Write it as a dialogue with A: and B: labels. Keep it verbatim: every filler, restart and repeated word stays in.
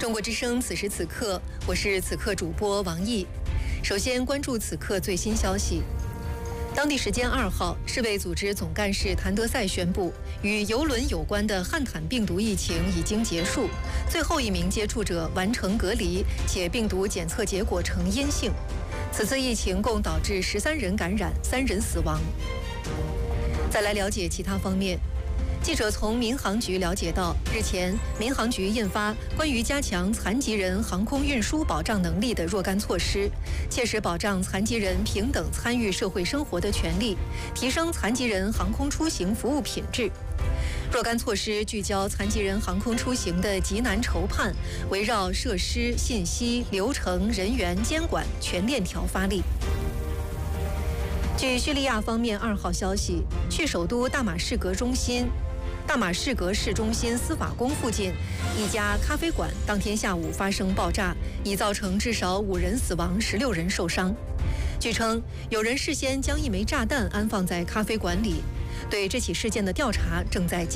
A: 中国之声，此时此刻，我是此刻主播王毅。首先关注此刻最新消息。当地时间二号，世卫组织总干事谭德赛宣布，与邮轮有关的汉坦病毒疫情已经结束，最后一名接触者完成隔离，且病毒检测结果呈阴性。此次疫情共导致十三人感染，三人死亡。再来了解其他方面。记者从民航局了解到，日前民航局印发关于加强残疾人航空运输保障能力的若干措施，切实保障残疾人平等参与社会生活的权利，提升残疾人航空出行服务品质。若干措施聚焦残疾人航空出行的急难筹判，围绕设施、信息、流程、人员监管全链条发力。据叙利亚方面二号消息，去首都大马士革中心。大马士革市中心司法宫附近一家咖啡馆当天下午发生爆炸，已造成至少五人死亡，十六人受伤。据称，有人事先将一枚炸弹安放在咖啡馆里。对这起事件的调查正在进行。